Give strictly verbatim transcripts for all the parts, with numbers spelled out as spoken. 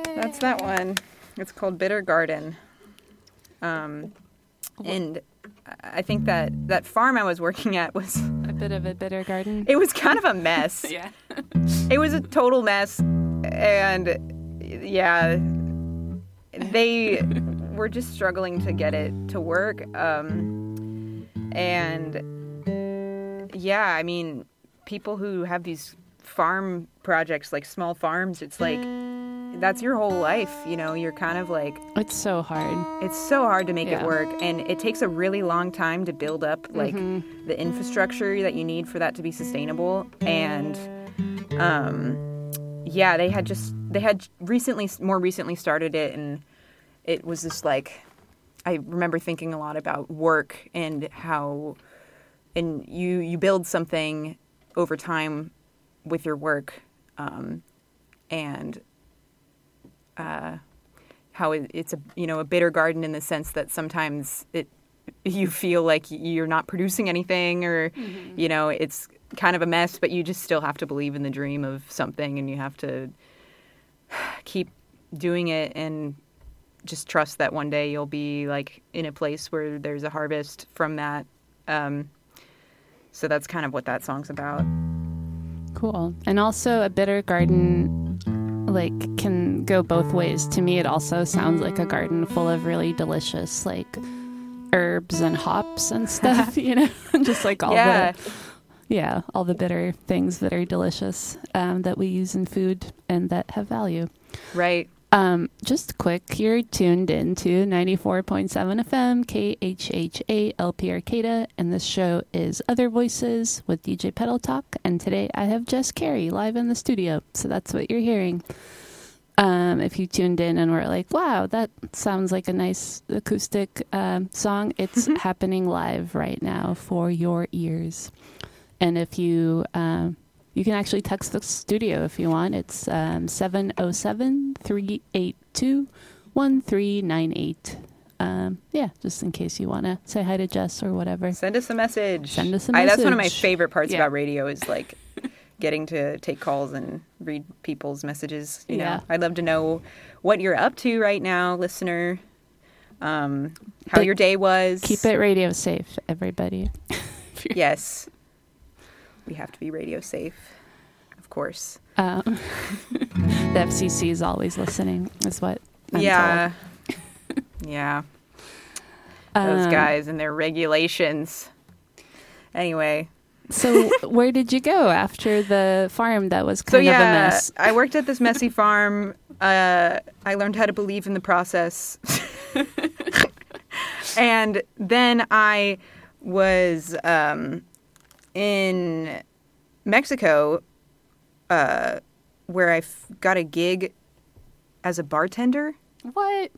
That's that one. It's called Bitter Garden. Um, and I think that that farm I was working at was a bit of a bitter garden. It was kind of a mess. Yeah. It was a total mess. And yeah, they were just struggling to get it to work. Um, and yeah, I mean, people who have these farm projects, like small farms, it's like, that's your whole life, you know, you're kind of like... It's so hard. It's so hard to make yeah. it work, and it takes a really long time to build up, like, mm-hmm. the infrastructure that you need for that to be sustainable, and, um, yeah, they had just, they had recently, more recently started it, and it was just, like, I remember thinking a lot about work and how, and you, you build something over time with your work, um, and... Uh, how it, it's a you know a bitter garden in the sense that sometimes it you feel like you're not producing anything, or mm-hmm. you know it's kind of a mess, but you just still have to believe in the dream of something, and you have to keep doing it and just trust that one day you'll be like in a place where there's a harvest from that. Um, so that's kind of what that song's about. Cool. And also a bitter garden like can go both ways. To me, it also sounds like a garden full of really delicious like herbs and hops and stuff, you know, just like all yeah. the yeah, all the bitter things that are delicious um, that we use in food and that have value. Right. Um, just quick, you're tuned into ninety-four point seven F M, K H H A, L P Arcata, and this show is Other Voices with D J Pedal Talk, and today I have Jess Carey live in the studio, so that's what you're hearing. Um, if you tuned in and were like, wow, that sounds like a nice acoustic um, song, it's happening live right now for your ears. And if you... Um, You can actually text the studio if you want. It's um, seven oh seven, three eight two, one three nine eight. Um, yeah, just in case you want to say hi to Jess or whatever. Send us a message. Send us a I, message. that's one of my favorite parts yeah. about radio is like getting to take calls and read people's messages. You yeah. know, I'd love to know what you're up to right now, listener. Um, how but your day was. Keep it radio safe, everybody. Yes. We have to be radio safe, of course. Um, the F C C is always listening, is what I'm yeah. told. Yeah. Those um, guys and their regulations. Anyway. So where did you go after the farm that was kind so, of yeah, a mess? I worked at this messy farm. Uh, I learned how to believe in the process. And then I was um, in Mexico uh, where I f- got a gig as a bartender. What?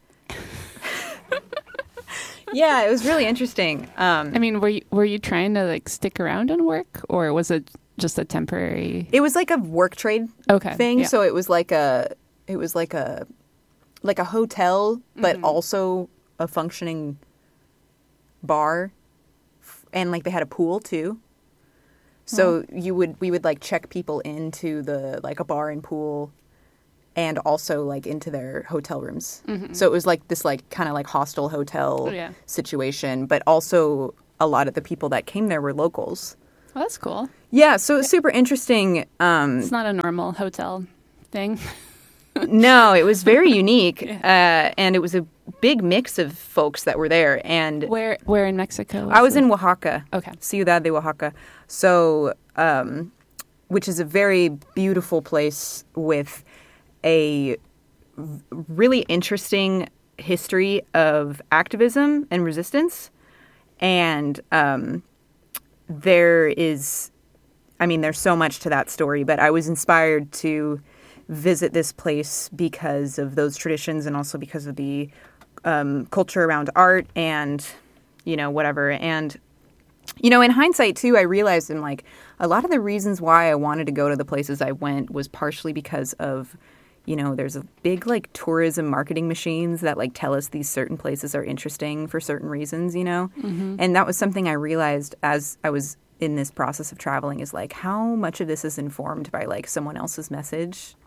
Yeah, it was really interesting. Um, I mean, were you, were you trying to like stick around and work, or was it just a temporary? It was like a work trade okay. thing. Yeah. So it was like a, it was like a, like a hotel, but mm-hmm. also a functioning bar, and like they had a pool too. So oh. you would, we would like check people into the like a bar and pool, and also like into their hotel rooms. Mm-hmm. So it was like this like kind of like hostel hotel oh, yeah. situation, but also a lot of the people that came there were locals. Well, that's cool. Yeah, so it was super interesting. Um, it's not a normal hotel thing. No, it was very unique, yeah. uh, and it was a big mix of folks that were there. And where, where in Mexico? Was I was it? in Oaxaca. Okay, Ciudad de Oaxaca. So, um, which is a very beautiful place with a really interesting history of activism and resistance. And um, there is, I mean, there's so much to that story, but I was inspired to visit this place because of those traditions and also because of the um, culture around art and, you know, whatever. And, you know, in hindsight, too, I realized in like a lot of the reasons why I wanted to go to the places I went was partially because of, you know, there's a big like tourism marketing machines that like tell us these certain places are interesting for certain reasons, you know, mm-hmm. and that was something I realized as I was in this process of traveling is like how much of this is informed by like someone else's message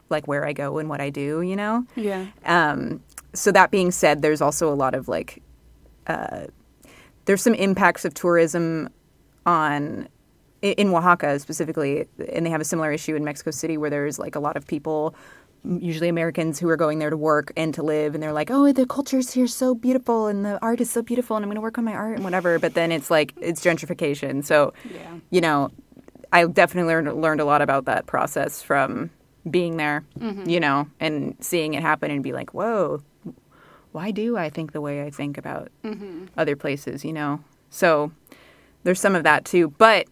like where I go and what I do, you know? Yeah. Um, so that being said, there's also a lot of like, uh, there's some impacts of tourism on, in Oaxaca specifically, and they have a similar issue in Mexico City where there's like a lot of people, usually Americans, who are going there to work and to live, and they're like, oh, the culture's here so beautiful and the art is so beautiful and I'm going to work on my art and whatever. But then it's like, it's gentrification. So, Yeah. you know, I definitely learned, learned a lot about that process from being there, Mm-hmm. you know, and seeing it happen and be like, whoa, why do I think the way I think about Mm-hmm. other places, you know? So there's some of that too. But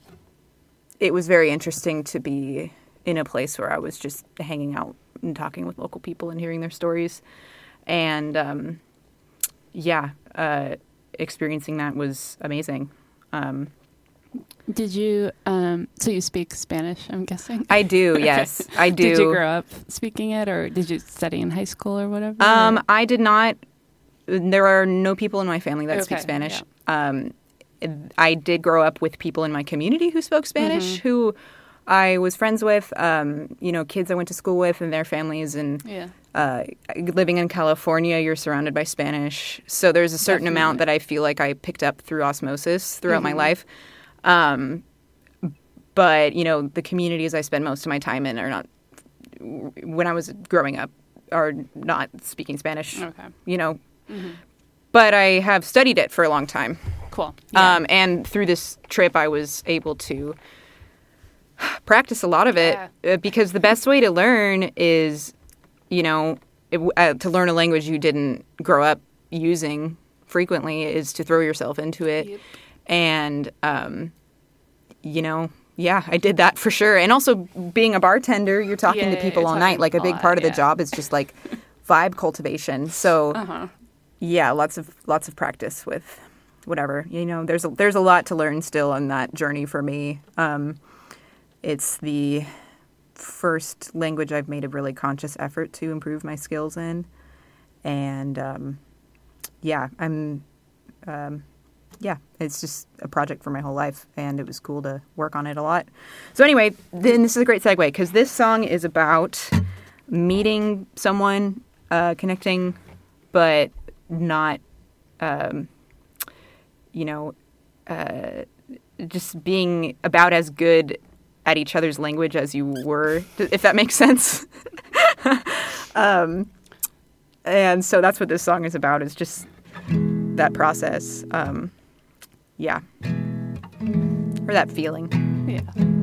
it was very interesting to be in a place where I was just hanging out and talking with local people and hearing their stories. And um, yeah, uh, experiencing that was amazing. Um, Did you, um, so you speak Spanish, I'm guessing? I do, yes. Okay. I do. Did you grow up speaking it, or did you study in high school or whatever? Um, or? I did not. There are no people in my family that speak Okay, Spanish. yeah. Um, I did grow up with people in my community who spoke Spanish, Mm-hmm. who I was friends with, um, you know, kids I went to school with and their families. And Yeah. uh, living in California, you're surrounded by Spanish. So there's a certain Definitely. amount that I feel like I picked up through osmosis throughout Mm-hmm. my life. Um, but, you know, the communities I spend most of my time in are not, when I was growing up, are not speaking Spanish, Okay. you know. Mm-hmm. But I have studied it for a long time. Cool. Yeah. Um, and through this trip, I was able to practice a lot of it Yeah. uh, because the best way to learn is, you know, it, uh, to learn a language you didn't grow up using frequently is to throw yourself into it. Yep. And, um, you know, yeah, I did that for sure. And also being a bartender, you're talking Yeah, to people you're all talking night. Like a a big lot, part of the yeah. job is just like vibe cultivation. So Uh-huh. yeah, lots of lots of practice with whatever. You know, there's a, there's a lot to learn still on that journey for me. Um, it's the first language I've made a really conscious effort to improve my skills in, and um, yeah, I'm um, yeah, it's just a project for my whole life, and it was cool to work on it a lot. So anyway, then this is a great segue because this song is about meeting someone, uh, connecting, but not, um, you know, uh, just being about as good at each other's language as you were, if that makes sense. um, and so that's what this song is about, is just that process. Um, yeah. Or that feeling. Yeah.